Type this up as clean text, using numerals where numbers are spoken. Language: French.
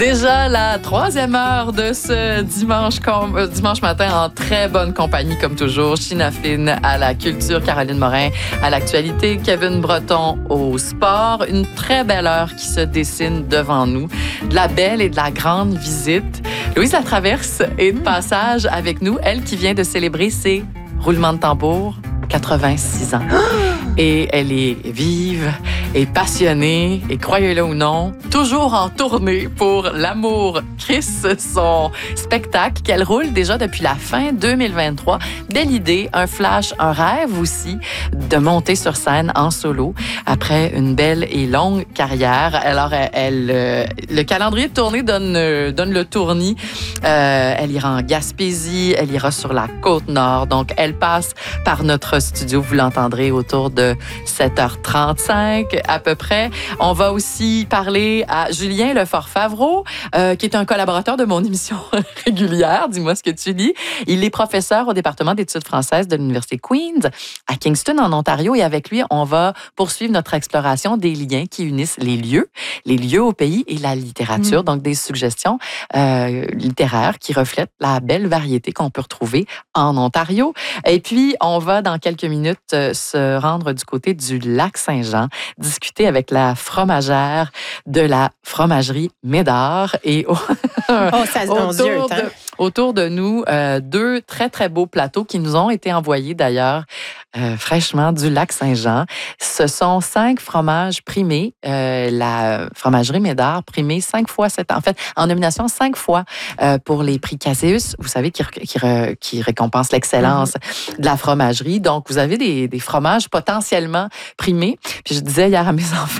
Déjà la 3e heure de ce dimanche matin en très bonne compagnie comme toujours. China Fine à la culture, Caroline Morin à l'actualité, Kevin Breton au sport. Une très belle heure qui se dessine devant nous. De la belle et de la grande visite. Louise Latraverse est de passage avec nous. Elle qui vient de célébrer ses roulements de tambour, 86 ans. Et elle est vive et passionnée, et croyez-le ou non, toujours en tournée pour L'amour Chris, son spectacle qu'elle roule déjà depuis la fin 2023. Belle idée, un flash, un rêve aussi de monter sur scène en solo après une belle et longue carrière. Alors, le calendrier de tournée donne le tournis. Elle ira en Gaspésie, elle ira sur la Côte-Nord. Donc, elle passe par notre studio. Vous l'entendrez autour de 7h35 à peu près. On va aussi parler à Julien Lefort-Favreau, qui est un collaborateur de mon émission régulière. Dis-moi ce que tu lis. Il est professeur au département d'études françaises de l'Université Queen's à Kingston, en Ontario. Et avec lui, on va poursuivre notre exploration des liens qui unissent les lieux au pays et la littérature. Donc, des suggestions littéraires qui reflètent la belle variété qu'on peut retrouver en Ontario. Et puis, on va dans quelques minutes se rendre du côté du Lac-Saint-Jean, discuter avec la fromagère de la fromagerie Médard. Et autour de nous, deux très, très beaux plateaux qui nous ont été envoyés d'ailleurs fraîchement du Lac-Saint-Jean. Ce sont 5 fromages primés. La fromagerie Médard primée 5 fois en nomination 5 fois pour les prix Caseus, vous savez, qui récompense l'excellence de la fromagerie. Donc, vous avez des fromages potentiellement primés. Puis je disais hier à mes enfants,